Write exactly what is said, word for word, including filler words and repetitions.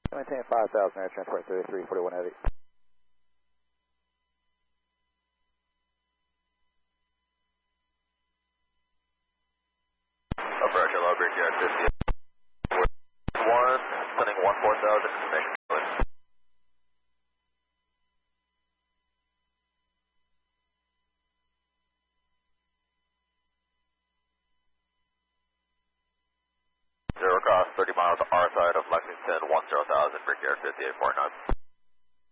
Maintain five thousand, air transport thirty-three forty-one heavy. Approach low Brickyard fifty-eight. one, sending one four thousand information. Zero cross, thirty miles R side of Lexington, one zero thousand, Brickyard fifty-eight four nine.